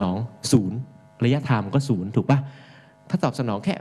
นองศูนย์ระยะไทม์ก็ศูนย์ถูกปะถ้าตอบสนองแค่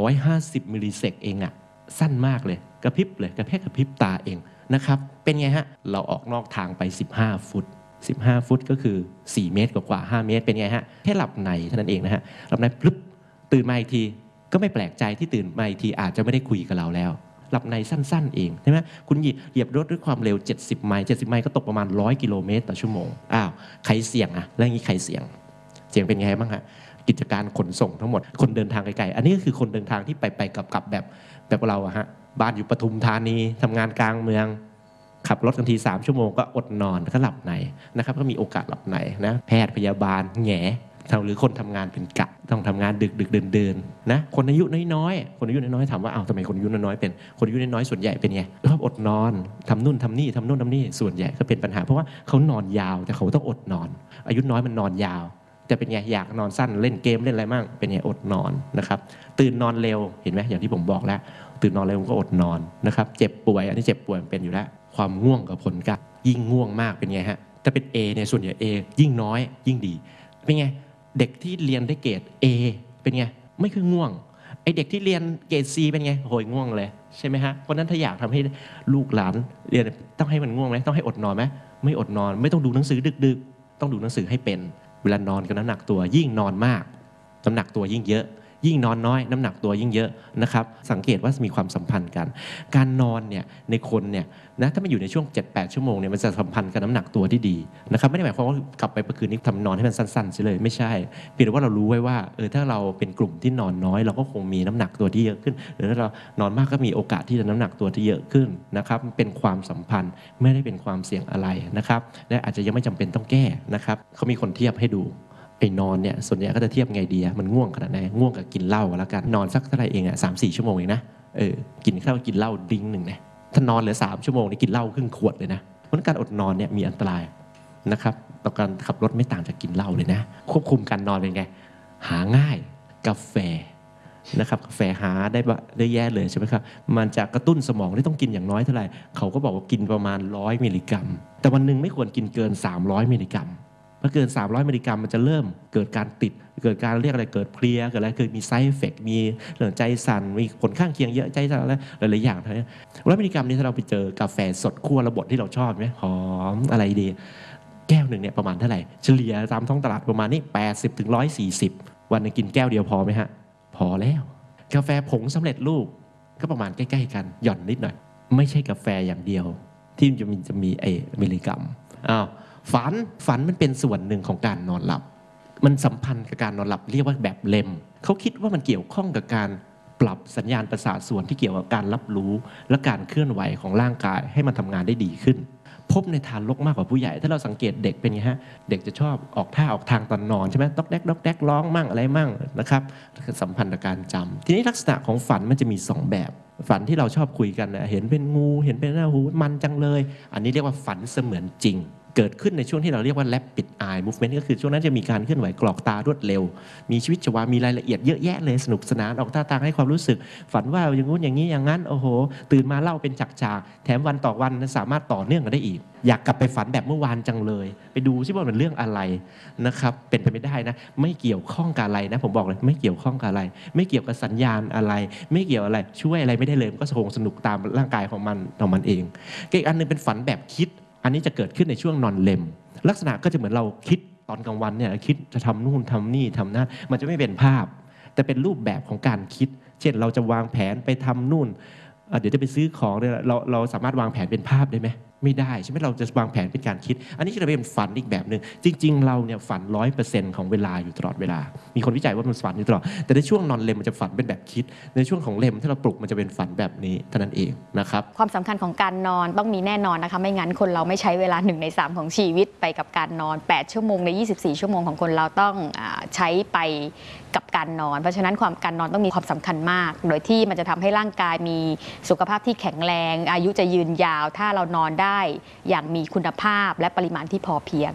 150มิลลิเซกเองอะสั้นมากเลยกระพริบเลยกระพริบตาเองนะครับเป็นไงฮะเราออกนอกทางไป15ฟุต15ฟุตก็คือ4เมตรกว่า5เมตรเป็นไงฮะแค่หลับในเท่านั้นเองนะฮะหลับในพลึบตื่นมาอีกทีก็ไม่แปลกใจที่ตื่นมาอีกทีอาจจะไม่ได้คุยกับเราแล้วหลับในสั้นๆเองใช่ไหมคุณเหยียบรถด้วยความเร็ว70ไมล์70ไมล์ก็ตกประมาณ100กิโลเมตรต่อชั่วโมงอ้าวใครเสี่ยงอะแล้วอย่างนี้ใครเสี่ยงเป็นไงบ้างฮะกิจการขนส่งทั้งหมดคนเดินทางไกลๆอันนี้ก็คือคนเดินทางที่ไปกลับแบบเราอะฮะบ้านอยู่ปทุมธานีทำงานกลางเมืองขับรถกันที3ชั่วโมงก็อดนอนก็หลับในนะครับก็มีโอกาสหลับในนะแพทย์พยาบาลแง่หรือคนทำงานเป็นกะต้องทำงานดึกเดินนะคนอายุน้อยๆคนอายุน้อยๆถามว่าอ้าวทำไมคนอายุน้อยๆเป็นคนอายุน้อยๆส่วนใหญ่เป็นไงชอบอดนอนทำนู่นทำนี่ส่วนใหญ่ก็เป็นปัญหาเพราะว่าเขานอนยาวแต่เขาต้องอดนอนอายุน้อยมันนอนยาวจะเป็นไงอยากนอนสั้นเล่นเกมเล่นอะไรมั่งเป็นไงอดนอนนะครับตื่นนอนเร็วเห็นไหมอย่างที่ผมบอกแล้วตื่นนอนเร็วก็อดนอนนะครับเจ็บป่วยอันนี้เจ็บป่วยเป็นอยู่แล้วความง่วงกับผลกะยิ่งง่วงมากเป็นไงฮะถ้าเป็น A เนี่ยส่วนใหญ่ A ยิ่งน้อยยิ่งดีเป็นไงเด็กที่เรียนได้เกรด A เป็นไงไม่คือง่วงไอเด็กที่เรียนเกรด C เป็นไงโหยง่วงเลยใช่ไหมฮะเพราะนั้นถ้าอยากทำให้ลูกหลานเรียนต้องให้มันง่วงไหมต้องให้อดนอนไหมไม่อดนอนไม่ต้องดูหนังสือดึกๆต้องดูหนังสือให้เป็นเวลานอนกับน้ำหนักตัวยิ่งนอนมากน้ำหนักตัวยิ่งเยอะยิ่งนอนน้อยน้ำหนักตัวยิ่งเยอะนะครับสังเกตว่ามีความสัมพันธ์กันการนอนเนี่ยในคนเนี่ยนะถ้ามันอยู่ในช่วง 7-8 ชั่วโมงเนี่ยมันจะสัมพันธ์กับน้ำหนักตัวที่ดีนะครับไม่ได้หมายความว่ากลับไปเมื่อคืนนี้ทำนอนให้มันสั้นๆเลยไม่ใช่เพียงแต่ว่าเรารู้ไว้ว่าถ้าเราเป็นกลุ่มที่นอนน้อยเราก็คงมีน้ำหนักตัวที่เยอะขึ้นหรือถ้าเรานอนมากก็มีโอกาสที่จะน้ำหนักตัวที่เยอะขึ้นนะครับเป็นความสัมพันธ์ไม่ได้เป็นความเสี่ยงอะไรนะครับและอาจจะยังไม่จำเป็นต้องแก้นะครับเขามีคนเทียบให้ดูไอ้นอนเนี่ยส่วนใหญ่ก็จะเทียบไงดีมันง่วงขนาดไหนง่วงกับกินเหล้าแล้วกันนอนสักเท่าไหร่เอง3-4 ชั่วโมงเองนะกินข้าวกินเหล้าดิ้งหนึ่งนะถ้านอนเหลือ3 ชั่วโมงนี่กินเหล้าครึ่งขวดเลยนะเพราะการอดนอนเนี่ยมีอันตรายนะครับต่อการขับรถไม่ต่างจากกินเหล้าเลยนะควบคุมการนอนเป็นไงหาง่ายกาแฟนะครับกาแฟหาได้แย่เลยใช่ไหมครับมันจะกระตุ้นสมองที่ต้องกินอย่างน้อยเท่าไหร่เขาก็บอกว่ากินประมาณ100มิลลิกรัมแต่วันหนึ่งไม่ควรกินเกิน300มิลลิกรัมพอเกิน300มิลลิกรัมมันจะเริ่มเกิดการติดเกิดการเรียกอะไรเกิดเพลียเกิดอะไรเกิดมีไซด์เอฟเฟกต์มีเรื่องใจสั่นมีผลข้างเคียงเยอะใจสั่นอะไรหลายๆอย่างทั้งนี้100มิลลิกรัมนี้ถ้าเราไปเจอกาแฟสดคั่วระบดที่เราชอบไหมหอมอะไรดีแก้วหนึ่งเนี่ยประมาณเท่าไหร่เฉลี่ยตามท้องตลาดประมาณนี้80 ถึง 140วันนึงกินแก้วเดียวพอไหมฮะพอแล้วกาแฟผงสำเร็จรูปก็ประมาณใกล้ๆกันหย่อนนิดหน่อยไม่ใช่กาแฟอย่างเดียวที่จะมีมิลลิกรัมฝันมันเป็นส่วนหนึ่งของการนอนหลับมันสัมพันธ์กับการนอนหลับเรียกว่าแบบเลมเขาคิดว่ามันเกี่ยวข้องกับการปรับสัญญาณประสาทส่วนที่เกี่ยวกับการรับรู้และการเคลื่อนไหวของร่างกายให้มันทำงานได้ดีขึ้นพบในทารกมากกว่าผู้ใหญ่ถ้าเราสังเกตเด็กเป็นไงฮะเด็กจะชอบออกท่าออกทางตอนนอนใช่ไหมต๊อกแดกร้องมั่งอะไรมั่งนะครับสัมพันธ์กับการจำทีนี้ลักษณะของฝันมันจะมี2แบบฝันที่เราชอบคุยกันเห็นเป็นงูเห็นเป็นหน้าหูมันจังเลยอันนี้เรียกว่าฝันเสมือนจริงเกิดขึ้นในช่วงที่เราเรียกว่า rapid eye movement ก็คือช่วงนั้นจะมีการเคลื่อนไหวกรอกตารวดเร็วมีชีวิตชีวามีรายละเอียดเยอะแยะเลยสนุกสนานออกท่าทางให้ความรู้สึกฝันว่าอย่างงู้นอย่างนี้อย่างนั้นโอ้โหตื่นมาเล่าเป็นฉากๆแถมวันต่อวันสามารถต่อเนื่องกันได้อีกอยากกลับไปฝันแบบเมื่อวานจังเลยไปดูซิว่ามันเรื่องอะไรนะครับเป็นไปไม่ได้นะไม่เกี่ยวข้องกับอะไรนะผมบอกเลยไม่เกี่ยวข้องกับอะไรไม่เกี่ยวกับสัญญาณอะไรไม่เกี่ยวอะไรช่วยอะไรไม่ได้เลยมันก็คงสนุกตามร่างกายของมันเองอีกอันนึงเป็นฝันแบบคิดอันนี้จะเกิดขึ้นในช่วงนอนเลมลักษณะก็จะเหมือนเราคิดตอนกลางวันเนี่ยคิดจะทำนู่นทำนี่ทำนั่นมันจะไม่เป็นภาพแต่เป็นรูปแบบของการคิดเช่นเราจะวางแผนไปทำนู่นเดี๋ยวจะไปซื้อของเนี่ยเราสามารถวางแผนเป็นภาพได้ไหมไม่ได้ใช่ไหมเราจะวางแผนเป็นการคิดอันนี้จะเป็นฝันอีกแบบหนึ่งจริงๆเราเนี่ยฝัน 100% ของเวลาอยู่ตลอดเวลามีคนวิจัยว่ามันฝันอยู่ตลอดแต่ในช่วงนอนเลมมันจะฝันเป็นแบบคิดในช่วงของเลมที่เราปลุกมันจะเป็นฝันแบบนี้เท่านั้นเองนะครับความสำคัญของการนอนต้องมีแน่นอนนะคะไม่งั้นคนเราไม่ใช้เวลา1 ใน 3ของชีวิตไปกับการนอน8ชั่วโมงใน24ชั่วโมงของคนเราต้องใช้ไปกับการนอนเพราะฉะนั้นการนอนต้องมีความสำคัญมากโดยที่มันจะทำให้ร่างกายมีสุขภาพที่แข็งแรงอายุจะยืนยาวถ้าเรานอนได้อย่างมีคุณภาพและปริมาณที่พอเพียง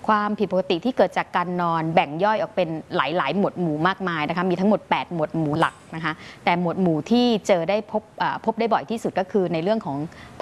ความผิดปกติที่เกิดจากการนอนแบ่งย่อยออกเป็นหลายๆ หมวดหมู่มากมายนะคะมีทั้งหมด 8 หมวดหมู่หลักนะคะแต่หมวดหมู่ที่เจอได้พบได้บ่อยที่สุดก็คือในเรื่องของ